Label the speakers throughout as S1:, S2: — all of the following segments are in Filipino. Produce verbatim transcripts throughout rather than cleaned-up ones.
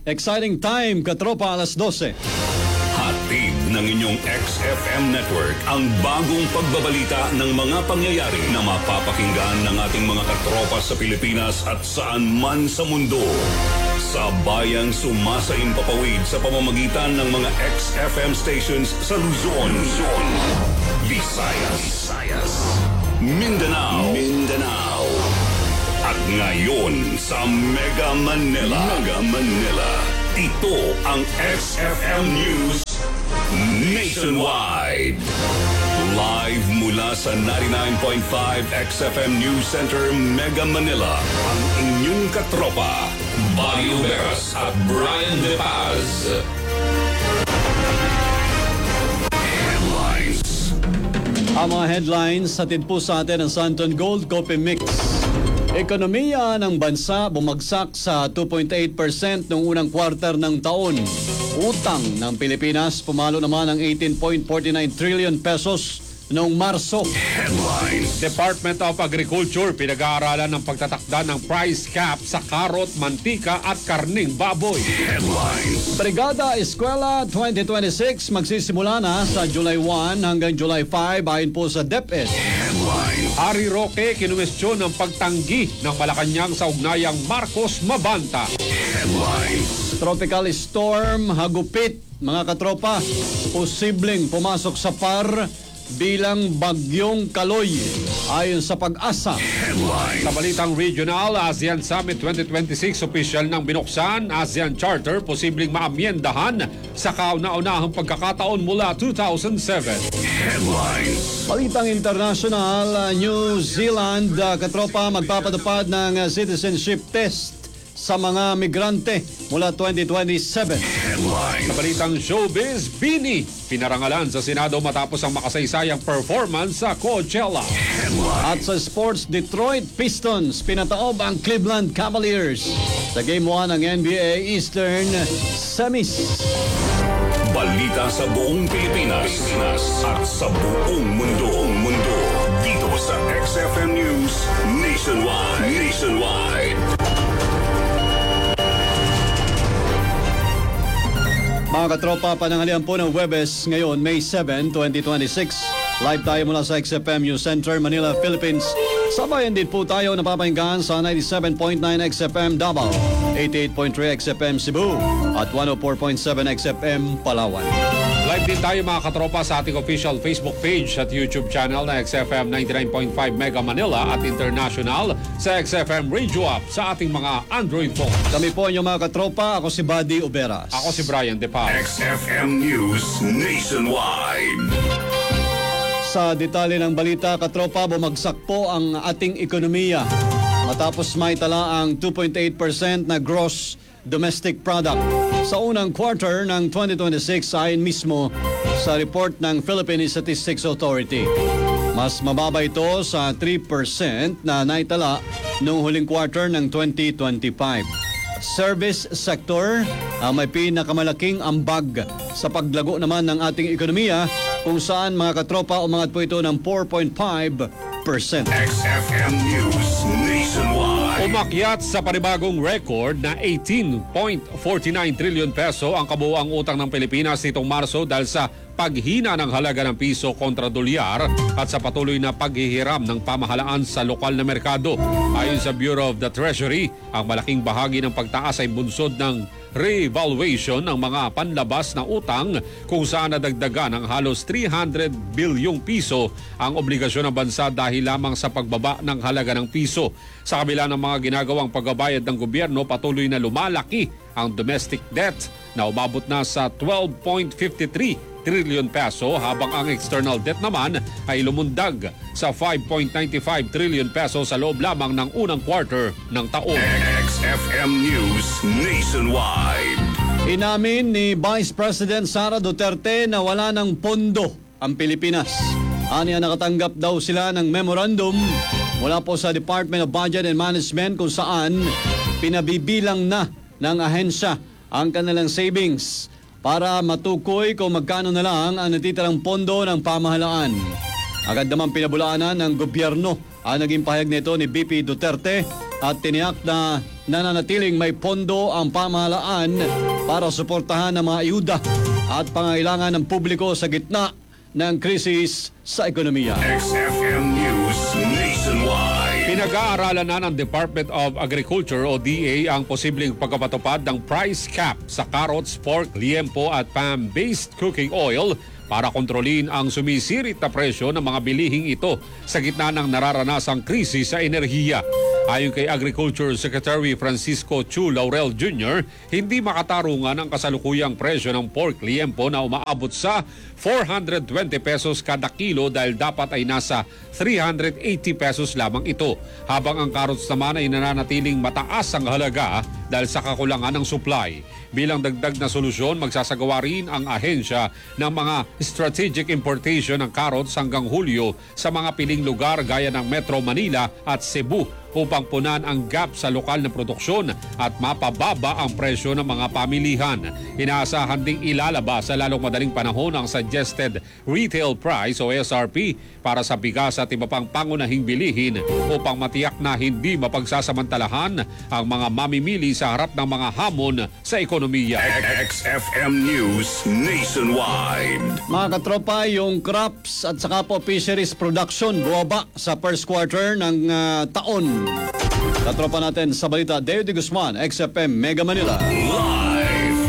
S1: Exciting time, katropa, alas dose.
S2: Hatid ng inyong X F M Network ang bagong pagbabalita ng mga pangyayari na mapapakinggan ng ating mga katropa sa Pilipinas at saan man sa mundo. Sa bayang sumasaimpapawid sa pamamagitan ng mga X F M stations sa Luzon, Luzon, Visayas, Visayas, Mindanao, Mindanao, at ngayon sa Mega Manila, Mega Manila. Ito ang X F M News Nationwide. Live mula sa ninety-nine point five X F M News Center, Mega Manila. Ang inyong katropa, Bobby Uberas at Brian De Paz. Headlines.
S1: Ang mga headlines hatid po sa atin ng Santon Gold Coffee Mix. Ekonomiya ng bansa bumagsak sa two point eight percent noong unang quarter ng taon. Utang ng Pilipinas pumalo naman ng eighteen point four nine trillion pesos noong Marso.
S2: Headlines.
S3: Department of Agriculture pinag-aaralan ng pagtatakda ng price cap sa karot, mantika at karning baboy.
S2: Headlines.
S1: Brigada Eskwela twenty twenty-six magsisimula na sa July one hanggang July five ayon po sa DepEd.
S2: Headlines.
S3: Harry Roque kinumestyon ng pagtanggi ng Malacanang sa ugnayang Marcos Mabanta.
S2: Headlines.
S1: Tropical storm hagupit, mga katropa, posibleng pumasok sa P A R bilang bagyong Kaloy ayon sa Pag-asa.
S2: Headlines.
S3: Sa balitang regional, ASEAN Summit twenty twenty-six official nang binuksan. ASEAN Charter posibleng maamyendahan sa kauna-unahang pagkakataon mula two thousand seven.
S2: Headlines.
S1: Balitang international, New Zealand, uh, katropa, magpapadupad ng uh, citizenship test sa mga migrante mula twenty twenty-seven.
S2: Headlines.
S3: Sa balitang showbiz, Bini pinarangalan sa Senado matapos ang makasaysayang performance sa Coachella.
S1: At sa sports, Detroit Pistons pinataob ang Cleveland Cavaliers sa Game one ng N B A Eastern Semis.
S2: Balita sa buong Pilipinas, Pilipinas at sa buong mundo, buong mundo. Dito sa X F M News Nationwide, Nationwide.
S1: Mga katropa, pananghalian po ng Webes ngayon, May seventh, twenty twenty-six. Live tayo mula sa X F M News Center, Manila, Philippines. Sabayan din po tayo napapahinggan sa ninety-seven point nine X F M Davao, eighty-eight point three X F M Cebu, at one oh four point seven X F M Palawan.
S3: Live din tayo mga katropa sa ating official Facebook page at YouTube channel na X F M ninety-nine point five Mega Manila at international sa X F M Radio App sa ating mga Android phone.
S1: Kami po inyong mga katropa, ako si Buddy Uberas.
S3: Ako si Brian De Paz.
S2: X F M News Nationwide.
S1: Sa detalye ng balita, katropa, bumagsak po ang ating ekonomiya matapos maitala ang two point eight percent na gross domestic product sa unang quarter ng twenty twenty-six ayon mismo sa report ng Philippine Statistics Authority. Mas mababa ito sa three percent na naitala noong huling quarter ng twenty twenty-five. Service sector ang may pinakamalaking ambag sa paglago naman ng ating ekonomiya kung saan mga katropa umangat po ito ng four point five percent.
S2: X F M News Nationwide.
S3: Umakyat sa panibagong record na eighteen point four nine trillion peso ang kabuuang utang ng Pilipinas nitong Marso dahil sa paghina ng halaga ng piso kontra dolyar at sa patuloy na paghihiram ng pamahalaan sa lokal na merkado. Ayon sa Bureau of the Treasury, ang malaking bahagi ng pagtaas ay bunsod ng revaluation ng mga panlabas na utang kung saan nadagdagan ng halos three hundred bilyong piso ang obligasyon ng bansa dahil lamang sa pagbaba ng halaga ng piso. Sa kabila ng mga ginagawang pagbabayad ng gobyerno, patuloy na lumalaki ang domestic debt na umabot na sa twelve point five three trillion peso habang ang external debt naman ay lumundag sa five point nine five trillion peso sa loob lamang ng unang quarter ng taon.
S2: X F M News Nationwide.
S1: Inamin ni Vice President Sara Duterte na wala ng pondo ang Pilipinas. Aniya nakatanggap daw sila ng memorandum mula po sa Department of Budget and Management kung saan pinabibilang na ng ahensya ang kanilang savings para matukoy kung magkano na lang ang natitirang pondo ng pamahalaan. Agad naman pinabulaanan ng gobyerno ang naging pahayag nito ni B P Duterte at tiniyak na nananatiling may pondo ang pamahalaan para suportahan ang mga ayuda at pangailangan ng publiko sa gitna ng krisis sa ekonomiya.
S2: X F M News Nationwide.
S3: Pinag-aaralan na ng Department of Agriculture o D A ang posibleng pagkapatupad ng price cap sa carrots, pork, liempo at palm-based cooking oil para kontrolin ang sumisirit na presyo ng mga bilihing ito sa gitna ng nararanasang krisis sa enerhiya. Ayon kay Agriculture Secretary Francisco Chu Laurel Junior, hindi makatarungan ang kasalukuyang presyo ng pork liempo na umaabot sa four hundred twenty pesos kada kilo dahil dapat ay nasa three hundred eighty pesos lamang ito. Habang ang carrots naman ay nananatiling mataas ang halaga dahil sa kakulangan ng supply. Bilang dagdag na solusyon, magsasagawa rin ang ahensya ng mga strategic importation ng carrots hanggang Hulyo sa mga piling lugar gaya ng Metro Manila at Cebu upang punan ang gap sa lokal na produksyon at mapababa ang presyo ng mga pamilihan. Inaasahan ding ilalabas sa lalong madaling panahon ang suggested retail price o S R P para sa bigas at iba pang pangunahing bilihin upang matiyak na hindi mapagsasamantalahan ang mga mamimili sa harap ng mga hamon sa ekonomiya.
S2: X F M News Nationwide.
S1: Mga katropa, yung crops at saka po fisheries production bumaba sa first quarter ng uh, taon. Katropa natin sa balita, Deo de Guzman, X F M Mega Manila.
S2: Live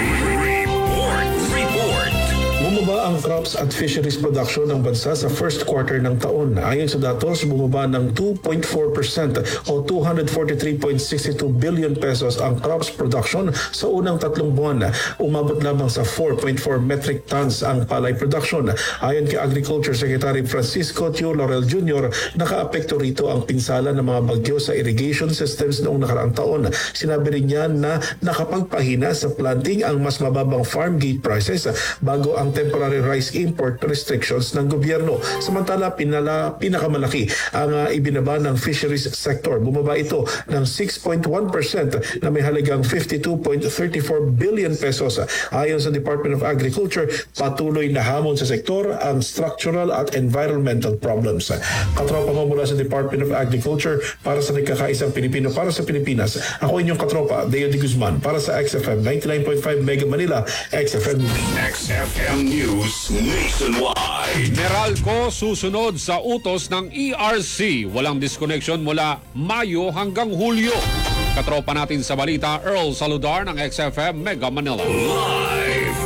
S2: report. Report.
S4: Bumaba ang crops at fisheries production ng bansa sa first quarter ng taon. Ayon sa datos, bumaba ng two point four percent o two hundred forty-three point six two billion pesos ang crops production sa unang tatlong buwan. Umabot lamang sa four point four metric tons ang palay production. Ayon kay Agriculture Secretary Francisco Chu Laurel Junior, nakaapekto rito ang pinsala ng mga bagyo sa irrigation systems noong nakaraang taon. Sinabi rin niya na nakapagpahina sa planting ang mas mababang farm gate prices bago ang temporary rice import restrictions ng gobyerno. Samantala, pinala, pinakamalaki ang uh, ibinaba ng fisheries sector. Bumaba ito ng six point one percent na may halagang fifty-two point three four billion pesos. Ayon sa Department of Agriculture, patuloy na hamon sa sektor ang structural at environmental problems. Katropa mo mula sa Department of Agriculture para sa nagkakaisang Pilipino para sa Pilipinas. Ako inyong katropa, Deo de Guzman para sa X F M ninety-nine point five Mega Manila, X F M.
S2: X F M News Nationwide.
S3: Meralco susunod sa utos ng E R C. Walang disconnection mula Mayo hanggang Hulyo. Katropa natin sa balita, Earl Saludar ng X F M Mega Manila.
S2: Live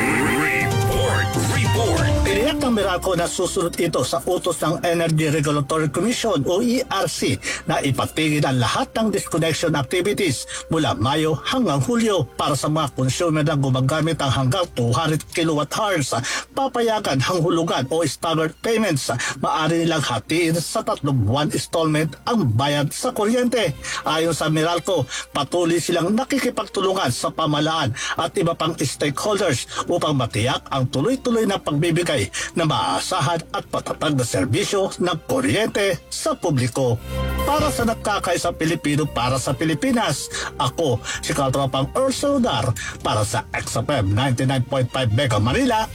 S2: report. Report.
S5: Tiniyak ng Meralco na susunod ito sa utos ng Energy Regulatory Commission o E R C na ipatigil ang lahat ng disconnection activities mula Mayo hanggang Hulyo para sa mga consumer na gumagamit ng hanggang two hundred kilowatt hours. Papayagan hanghulugan o staggered payments. Maaari nilang hatiin sa tatlong buwan installment ang bayad sa kuryente. Ayon sa Meralco, patuloy silang nakikipagtulungan sa pamahalaan at iba pang stakeholders upang matiyak ang tuloy-tuloy na pagbibigay na maaasahan at patatag na serbisyo ng kuryente sa publiko. Para sa nagkakaisang Pilipino para sa Pilipinas, ako si Katropang Earl Saludar para sa X F M ninety-nine point five Mega Manila,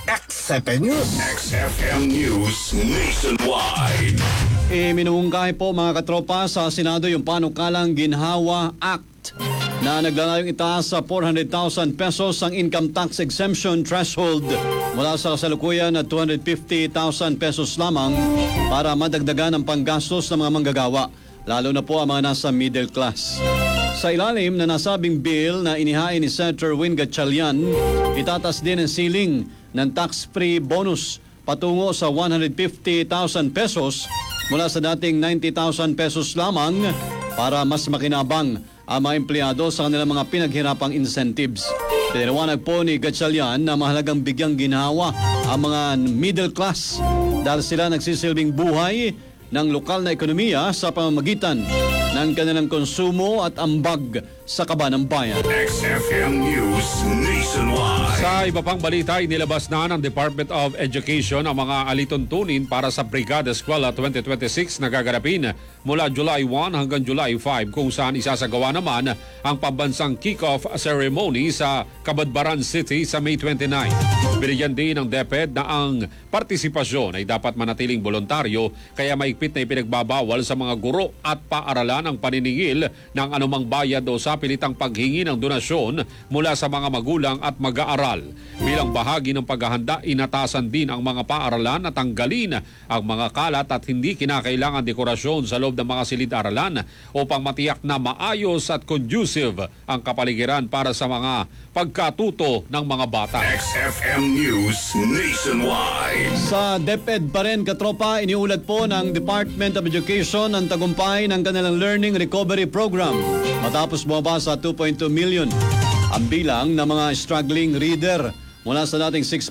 S5: X F M News.
S2: X F M News Nationwide.
S1: Iminungkahi po mga katropa sa Senado yung panukalang Ginhawa Act na naglalayong itaas sa four hundred thousand pesos ang income tax exemption threshold mula sa kasalukuyan na two hundred fifty thousand pesos lamang para madagdagan ang panggastos ng mga manggagawa, lalo na po ang mga nasa middle class. Sa ilalim na nasabing bill na inihain ni Senator Win Gatchalian, itatas din ang ceiling ng tax-free bonus patungo sa one hundred fifty thousand pesos mula sa dating ninety thousand pesos lamang para mas makinabang ang mga empleyado sa kanilang mga pinaghirapang incentives. Tiniwanag po ni Gatchalian na mahalagang bigyang ginhawa ang mga middle class dahil sila nagsisilbing buhay ng lokal na ekonomiya sa pamamagitan ng kanilang konsumo at ambag sa kaba ng bayan.
S2: X F M News Nationwide.
S3: Sa iba pang balita, inilabas na ng Department of Education ang mga alituntunin para sa Brigada Eskwela twenty twenty-six na gaganapin mula July one hanggang July five, kung saan isasagawa naman ang pambansang kick-off ceremony sa Cabadbaran City sa May twenty-nine. Binigyan din ng DepEd na ang partisipasyon ay dapat manatiling voluntaryo, kaya maigpit na ipinagbabawal sa mga guro at paaralan ang paniningil ng anumang bayad o sa pilitang paghingi ng donasyon mula sa mga magulang at mag-aaral. Bilang bahagi ng paghahanda, inatasan din ang mga paaralan na tanggalin ang mga kalat at hindi kinakailangan dekorasyon sa loob ng mga silid-aralan upang matiyak na maayos at conducive ang kapaligiran para sa mga pagkatuto ng mga bata.
S2: X F M News Nationwide.
S1: Sa DepEd pa rin, katropa, iniulat po ng Department of Education ang tagumpay ng kanilang Learning Recovery Program matapos bumaba sa two point two million ang bilang ng mga struggling reader mula sa dating six